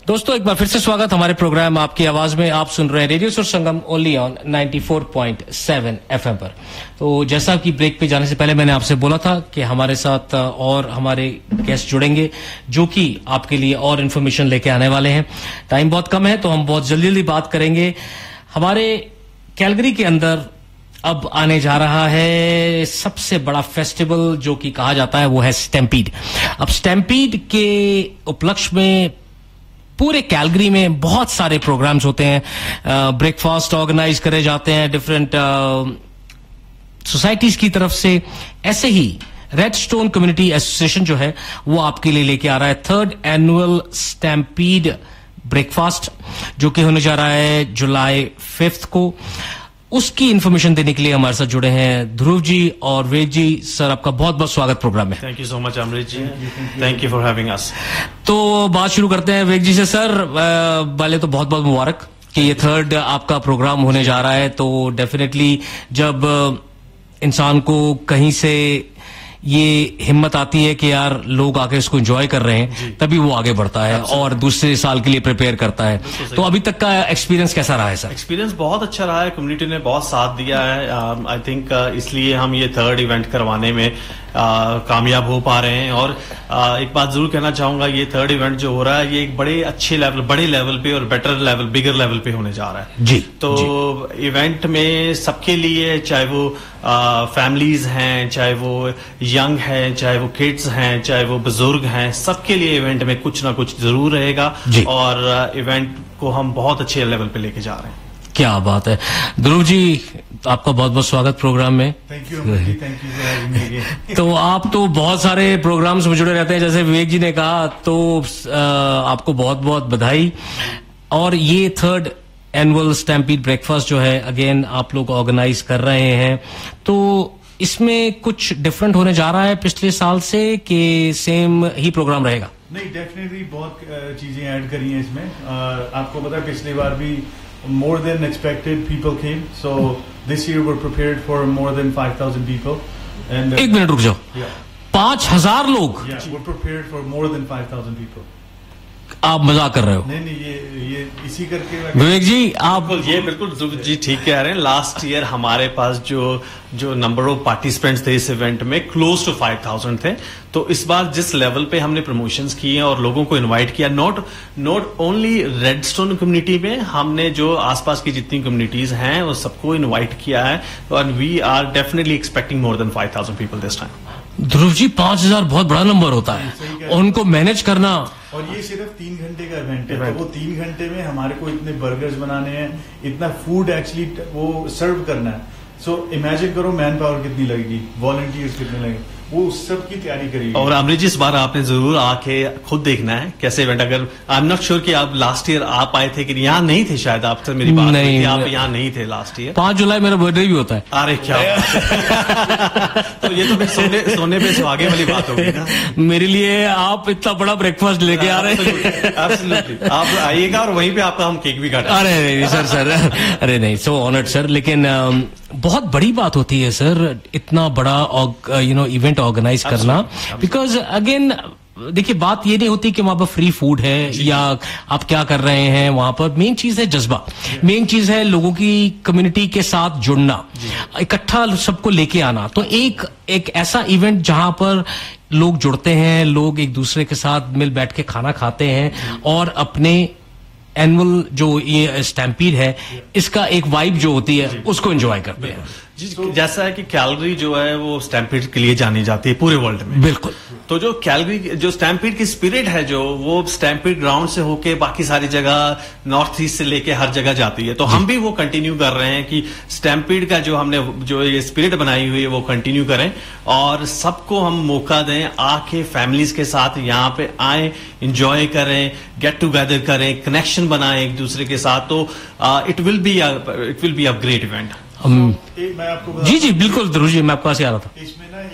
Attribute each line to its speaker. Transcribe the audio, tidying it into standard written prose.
Speaker 1: दोस्तों एक बार फिर से स्वागत हमारे प्रोग्राम आपकी आवाज में। आप सुन रहे हैं रेडियो सुर संगम ओनली ऑन 94.7 एफएम पर। तो जैसा कि ब्रेक पे जाने से पहले मैंने आपसे बोला था कि हमारे साथ और हमारे गेस्ट जुड़ेंगे जो कि आपके लिए और इन्फॉर्मेशन लेके आने वाले हैं। टाइम बहुत कम है तो हम बहुत जल्दी जल्दी बात करेंगे। हमारे कैलगरी के अंदर अब आने जा रहा है सबसे बड़ा फेस्टिवल जो कि कहा जाता है वो है स्टैम्पीड। अब स्टैम्पीड के उपलक्ष्य में पूरे कैलगरी में बहुत सारे प्रोग्राम्स होते हैं। ब्रेकफास्ट ऑर्गेनाइज करे जाते हैं डिफरेंट सोसाइटीज की तरफ से। ऐसे ही रेड स्टोन कम्युनिटी एसोसिएशन जो है वो आपके लिए लेके आ रहा है 3rd एनुअल स्टैम्पीड ब्रेकफास्ट जो कि होने जा रहा है जुलाई 5 को। उसकी इन्फॉर्मेशन देने के लिए हमारे साथ जुड़े हैं ध्रुव जी और वेद जी। सर आपका बहुत बहुत स्वागत प्रोग्राम में।
Speaker 2: Thank you so much Amrit ji, thank you for having us.
Speaker 1: तो बात शुरू करते हैं वेद जी से। सर पहले तो बहुत बहुत मुबारक कि ये 3rd आपका प्रोग्राम होने जा रहा है। तो डेफिनेटली जब इंसान को कहीं से ये हिम्मत आती है कि यार लोग आके इसको एंजॉय कर रहे हैं तभी वो आगे बढ़ता है और दूसरे साल के लिए प्रिपेयर करता है। तो अभी तक का एक्सपीरियंस कैसा रहा है सर?
Speaker 2: एक्सपीरियंस बहुत अच्छा रहा है, कम्युनिटी ने बहुत साथ दिया है। आई थिंक इसलिए हम ये 3rd इवेंट करवाने में कामयाब हो पा रहे हैं। और एक बात जरूर कहना चाहूंगा, ये 3rd इवेंट जो हो रहा है ये एक बड़े अच्छे लेवल, बड़े लेवल पे और बेटर लेवल, बिगर लेवल पे होने जा रहा है
Speaker 1: जी।
Speaker 2: तो इवेंट में सबके लिए, चाहे वो फैमिलीज हैं, चाहे वो यंग हैं, चाहे वो किड्स हैं, चाहे वो बुजुर्ग हैं, सबके लिए इवेंट में कुछ ना कुछ जरूर रहेगा और इवेंट को हम बहुत अच्छे लेवल पे लेके जा रहे हैं।
Speaker 1: क्या बात है। ध्रुव जी आपका बहुत बहुत स्वागत प्रोग्राम में।
Speaker 3: Thank you thank you for having me again.
Speaker 1: तो आप तो बहुत सारे प्रोग्राम्स में जुड़े रहते हैं, जैसे विवेक जी ने कहा, तो आपको बहुत बहुत बधाई। और ये 3rd एनुअल स्टैम्पीड ब्रेकफास्ट जो है अगेन आप लोग ऑर्गेनाइज कर रहे हैं, तो इसमें कुछ डिफरेंट होने जा रहा है पिछले साल से कि सेम ही प्रोग्राम रहेगा?
Speaker 3: नहीं, डेफिनेटली बहुत चीजें ऐड करी हैं इसमें। आपको पता है पिछली बार भी more than expected people came, so this year we're prepared for more than 5,000 people. And
Speaker 1: एक मिनट रुक जाओ। 5,000 लोग?
Speaker 3: Yeah, we're prepared for more than 5,000 people.
Speaker 1: आप मजाक कर रहे हो?
Speaker 3: नहीं, ये इसी करके
Speaker 1: विवेक जी आप
Speaker 2: ये बिल्कुल जी ठीक कह रहे हैं। लास्ट ईयर हमारे पास जो नंबर ऑफ पार्टिसिपेंट्स थे इस इवेंट में क्लोज टू 5,000 थे। तो इस बार जिस लेवल पे हमने प्रमोशंस किए और लोगों को इनवाइट किया, नॉट ओनली रेडस्टोन कम्युनिटी में, हमने जो आसपास की जितनी कम्युनिटीज हैं वो सबको इनवाइट किया है और we are definitely expecting more than 5,000 people this time.
Speaker 1: Dhruv ji 5,000 बहुत बड़ा नंबर होता है, उनको मैनेज करना।
Speaker 3: और ये सिर्फ 3 घंटे का इवेंट है, तो वो 3 घंटे में हमारे को इतने बर्गर्स बनाने हैं, इतना फूड एक्चुअली वो सर्व करना है। सो इमेजिन करो मैन पावर कितनी लगेगी, वॉलंटियर्स कितने लगेंगे, वो सब की तैयारी करेगी।
Speaker 2: और अमृत जी इस बार आपने जरूर आके खुद देखना है कैसे इवेंट। अगर आई एम नॉट श्योर कि आप लास्ट ईयर आप आए थे कि यहाँ नहीं थे, शायद आपसे मेरी बात नहीं थी, आप यहाँ नहीं थे लास्ट ईयर।
Speaker 1: 5 जुलाई मेरा बर्थडे भी होता है।
Speaker 2: अरे क्या तो ये तो सोने पे सुहागे वाली बात होगी ना।
Speaker 1: मेरे लिए आप इतना बड़ा ब्रेकफास्ट लेके आ रहे हैं।
Speaker 2: एब्सोल्युटली आप आइएगा और वहीं पे आपका हम केक भी काटेंगे।
Speaker 1: अरे नहीं सर अरे नहीं, सो ऑनर्ड सर। लेकिन बहुत बड़ी बात होती है सर इतना बड़ा इवेंट ऑर्गेनाइज करना, बिकॉज अगेन देखिए बात ये नहीं होती कि वहां पर फ्री फूड है या आप क्या कर रहे हैं वहां पर। मेन चीज है जज्बा, मेन चीज है लोगों की कम्युनिटी के साथ जुड़ना, इकट्ठा सबको लेके आना। तो एक ऐसा इवेंट जहां पर लोग जुड़ते हैं, लोग एक दूसरे के साथ मिल बैठ के खाना खाते हैं और अपने एनुअल जो ये स्टैम्पीड है इसका एक वाइब जो होती है उसको एंजॉय करते हैं।
Speaker 2: जैसा है कि कैलगरी जो है वो स्टैम्पीड के लिए जानी जाती है पूरे वर्ल्ड में।
Speaker 1: बिल्कुल।
Speaker 2: तो जो कैलगरी जो स्टैम्पीड की स्पिरिट है जो वो स्टैम्पीड ग्राउंड से होके बाकी सारी जगह नॉर्थ ईस्ट से लेके हर जगह जाती है। तो हम भी वो कंटिन्यू कर रहे हैं कि स्टैम्पीड का जो हमने जो ये स्पिरिट बनाई हुई है वो कंटिन्यू करें और सबको हम मौका दें, आके फैमिलीज के साथ यहाँ पे आए, इंजॉय करें, गेट टूगेदर करें, कनेक्शन बनाएं एक दूसरे के साथ। तो it will be a great event.
Speaker 3: मैं आपको
Speaker 1: जी बिल्कुल ध्रुव जी, मैं आपके पास ही आ रहा था।
Speaker 3: इसमें ना